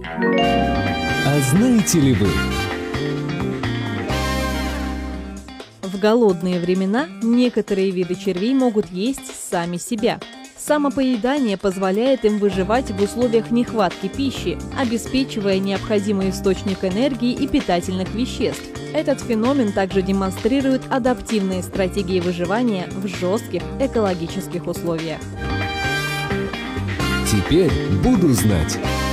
А знаете ли вы? В голодные времена некоторые виды червей могут есть сами себя. Самопоедание позволяет им выживать в условиях нехватки пищи, обеспечивая необходимый источник энергии и питательных веществ. Этот феномен также демонстрирует адаптивные стратегии выживания в жестких экологических условиях. Теперь буду знать.